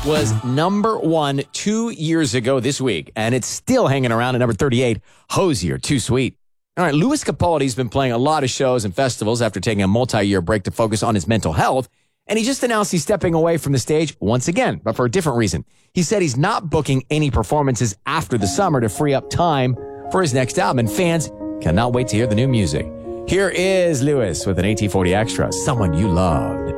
was number 1 2 years ago this week, and it's still hanging around at number 38, Hozier, Too Sweet. All right, Louis Capaldi's been playing a lot of shows and festivals after taking a multi-year break to focus on his mental health, and he just announced he's stepping away from the stage once again, but for a different reason. He said he's not booking any performances after the summer to free up time for his next album, and fans cannot wait to hear the new music. Here is Louis with an AT40 Extra, Someone You Loved.